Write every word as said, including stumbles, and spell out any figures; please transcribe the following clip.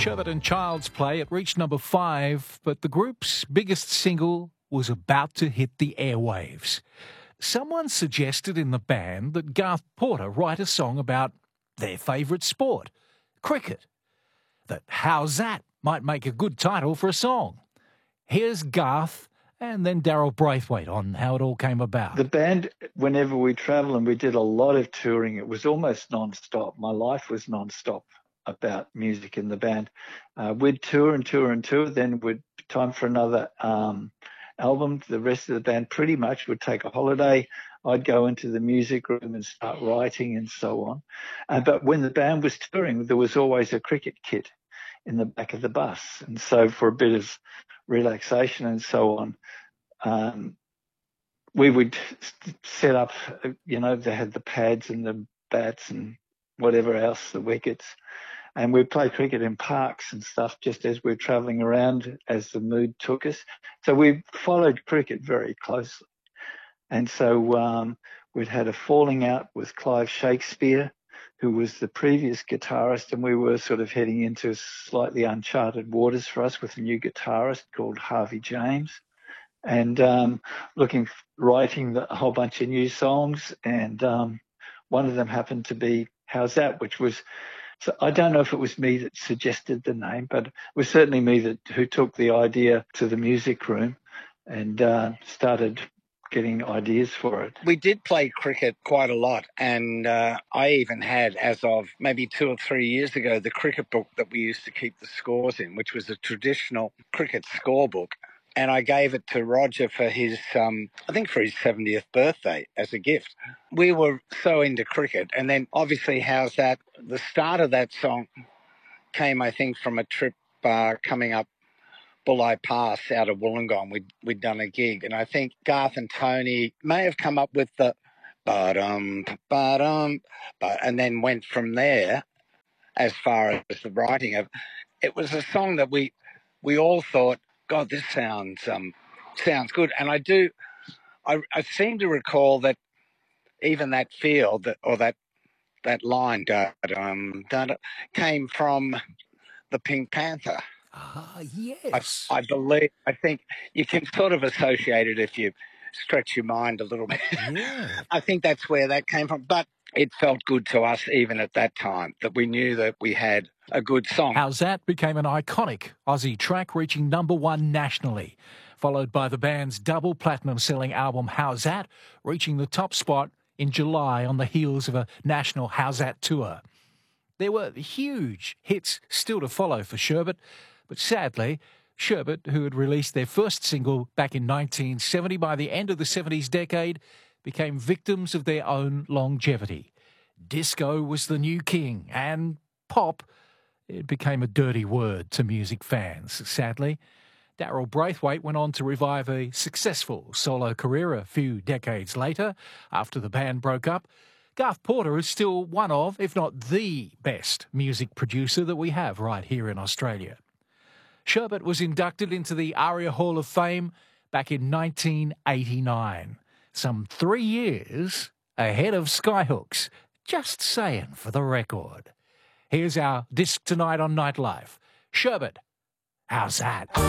Sherbet and Child's Play, it reached number five, but the group's biggest single was about to hit the airwaves. Someone suggested in the band that Garth Porter write a song about their favourite sport, cricket. That How's That might make a good title for a song. Here's Garth and then Daryl Braithwaite on how it all came about. The band, whenever we travel, and we did a lot of touring, it was almost non-stop. My life was non-stop about music in the band. Uh, we'd tour and tour and tour, then we'd time for another um, album. The rest of the band pretty much would take a holiday. I'd go into the music room and start writing and so on. Uh, but when the band was touring, there was always a cricket kit in the back of the bus. And so for a bit of relaxation and so on, um, we would set up, you know, they had the pads and the bats and whatever else, the wickets. And we'd play cricket in parks and stuff just as we were travelling around as the mood took us. So we followed cricket very closely. And so um, we'd had a falling out with Clive Shakespeare, who was the previous guitarist, and we were sort of heading into slightly uncharted waters for us with a new guitarist called Harvey James. And um, looking, writing the, a whole bunch of new songs. And um, one of them happened to be How's That, which was, so I don't know if it was me that suggested the name, but it was certainly me that who took the idea to the music room and uh, started getting ideas for it. We did play cricket quite a lot, and uh, I even had, as of maybe two or three years ago, the cricket book that we used to keep the scores in, which was a traditional cricket scorebook. And I gave it to Roger for his, um, I think for his seventieth birthday as a gift. We were so into cricket. And then obviously How's That? The start of that song came, I think, from a trip uh, coming up Bulli Pass out of Wollongong. We'd, we'd done a gig. And I think Garth and Tony may have come up with the ba-dum, ba-dum, but, and then went from there as far as the writing of it. Was a song that we we all thought, God, this sounds um, sounds good. And I do, I, I seem to recall that even that feel that or that that line da, um, da, da, came from the Pink Panther. Ah, yes. I, I believe, I think you can sort of associate it if you stretch your mind a little bit. Yeah. I think that's where that came from. But it felt good to us even at that time that we knew that we had a good song. How's That became an iconic Aussie track, reaching number one nationally, followed by the band's double platinum selling album How's That, reaching the top spot in July on the heels of a national How's That tour. There were huge hits still to follow for Sherbet, but sadly, Sherbet, who had released their first single back in nineteen seventy, by the end of the seventies decade, became victims of their own longevity. Disco was the new king, and pop, it became a dirty word to music fans, sadly. Daryl Braithwaite went on to revive a successful solo career a few decades later, after the band broke up. Garth Porter is still one of, if not the best music producer that we have right here in Australia. Sherbet was inducted into the ARIA Hall of Fame back in nineteen eighty-nine, some three years ahead of Skyhooks. Just saying for the record. Here's our disc tonight on Nightlife. Sherbet, How's That?